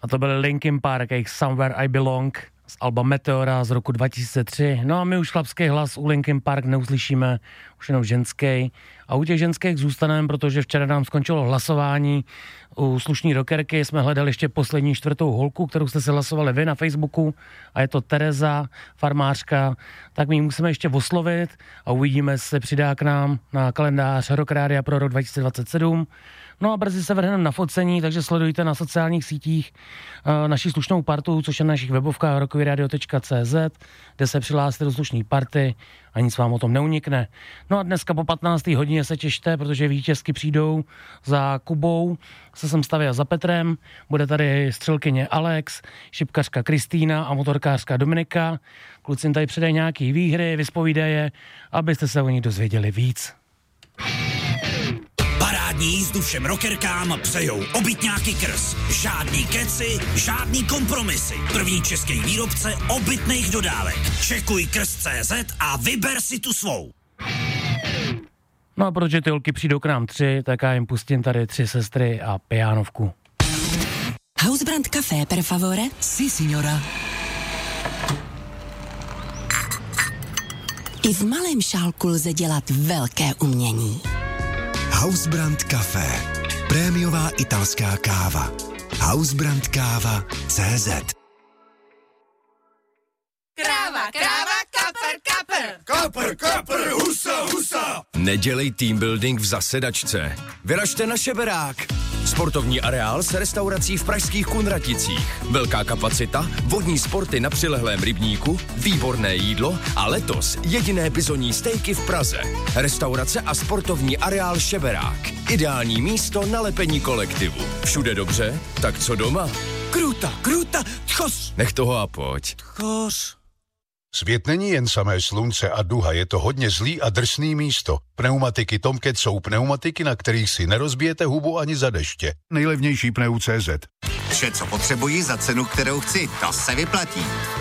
A to byl Linkin Park, jejich Somewhere I Belong z alba Meteora z roku 2003. No a my už chlapský hlas u Linkin Park neuslyšíme, už jenom ženský. A u těch ženských zůstaneme, protože včera nám skončilo hlasování. U slušný rockerky jsme hledali ještě poslední 4. holku, kterou jste si hlasovali vy na Facebooku. A je to Tereza, farmářka. Tak my ji musíme ještě oslovit a uvidíme, jestli se přidá k nám na kalendář Rock Rádia pro rok 2027. No a brzy se vrhneme na focení, takže sledujte na sociálních sítích naši slušnou partu, což je na našich webovkách rockyradio.cz, kde se přihlásíte do slušné party a nic vám o tom neunikne. No a dneska po 15. hodině se těšte, protože vítězky přijdou za Kubou, se sem stavěl za Petrem, bude tady střelkyně Alex, šipkařka Kristýna a motorkářka Dominika. Kluci jim tady předají nějaký výhry, vyspovídají je, abyste se o nich dozvěděli víc. Parádní jízdu všem rockerkám přejou obytňáky Krs. Žádný keci, žádný kompromisy. První český výrobce obytných dodávek. Čekuj Krs.cz a vyber si tu svou. No a protože ty holky přijdou k nám 3, tak já jim pustím tady 3 sestry a pijánovku. Hausbrand café per favore? Si, signora. I v malém šálku lze dělat velké umění. Hausbrand Café. Prémiová italská káva. Hausbrandkáva.cz. Kráva, kapr, husa. Nedělej team building v zasedačce. Vyražte na Šeberák. Sportovní areál s restaurací v pražských Kunraticích. Velká kapacita, vodní sporty na přilehlém rybníku, výborné jídlo a letos jediné bizonní stejky v Praze. Restaurace a sportovní areál Šeberák. Ideální místo na lepení kolektivu. Všude dobře, tak co doma? Kruta, tchos. Nech toho a pojď. Tchos. Svět není jen samé slunce a duha, je to hodně zlý a drsný místo. Pneumatiky Tomcat jsou pneumatiky, na kterých si nerozbijete hubu ani za deště. Nejlevnější pneu.cz. Vše, co potřebuji za cenu, kterou chci, to se vyplatí.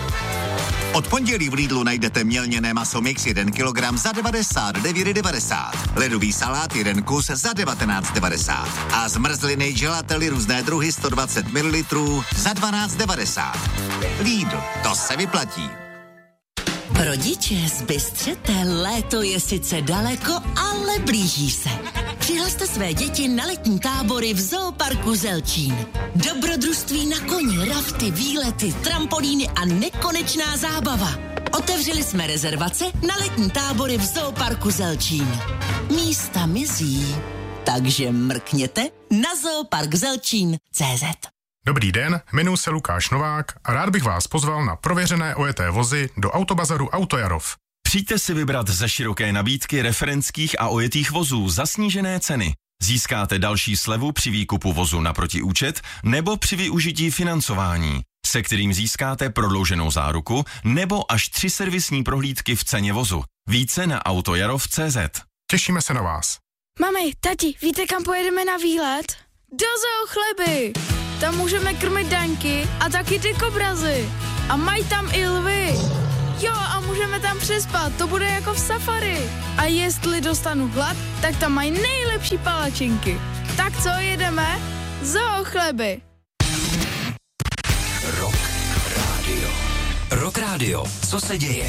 Od pondělí v Lidlu najdete mělněné maso mix 1 kg za 99,90. Ledový salát 1 kus za 19,90. A zmrzliny gelately různé druhy 120 ml za 12,90. Lidl, to se vyplatí. Rodiče, zbystřete, léto je sice daleko, ale blíží se. Přihlaste své děti na letní tábory v Zooparku Zelčín. Dobrodružství na koni, rafty, výlety, trampolíny a nekonečná zábava. Otevřeli jsme rezervace na letní tábory v Zooparku Zelčín. Místa mizí, takže mrkněte na zooparkzelčín.cz. Dobrý den, jmenuji se Lukáš Novák a rád bych vás pozval na prověřené ojeté vozy do Autobazaru Autojarov. Přijďte si vybrat ze široké nabídky referenčních a ojetých vozů za snížené ceny. Získáte další slevu při výkupu vozu na protiúčet nebo při využití financování, se kterým získáte prodlouženou záruku nebo až 3 servisní prohlídky v ceně vozu. Více na autojarov.cz. Těšíme se na vás. Mami, tati, víte, kam pojedeme na výlet? Do Zoo Chleby. Tam můžeme krmit daňky a taky ty kobrazy. A mají tam i lvy. Jo, a můžeme tam přespat, to bude jako v safari. A jestli dostanu hlad, tak tam mají nejlepší palačinky. Tak co, jedeme? Zoo Chleby. Rock Radio. Rock Radio. Co se děje?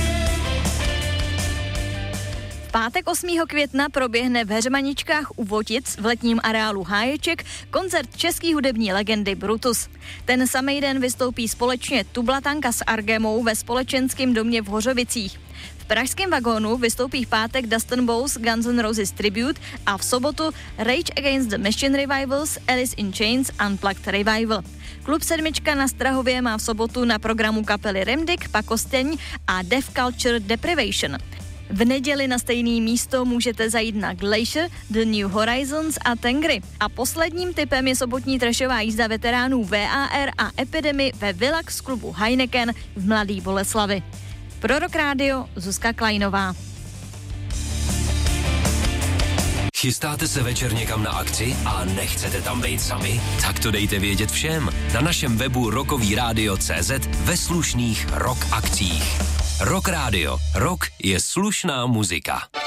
V pátek 8. května proběhne v Heřmaničkách u Votic v letním areálu Háječek koncert český hudební legendy Brutus. Ten samý den vystoupí společně Tublatanka s Argemou ve společenském domě v Hořovicích. V pražském vagónu vystoupí v pátek Dustin Bowes Guns N' Roses Tribute a v sobotu Rage Against the Machine Revivals, Alice in Chains Unplugged Revival. Klub Sedmička na Strahově má v sobotu na programu kapely Remdik, Pakosteň a Deaf Culture Deprivation. V neděli na stejné místo můžete zajít na Glacier, The New Horizons a Tengry. A posledním tipem je sobotní trashová jízda veteránů VAR a Epidemy ve Villax klubu Heineken v Mladý Boleslavi. Pro Rock Radio Zuzka Kleinová. Chystáte se večer někam na akci a nechcete tam být sami? Tak to dejte vědět všem na našem webu rockovyradio.cz ve slušných rock akcích. Rock Radio. Rock je slušná muzika.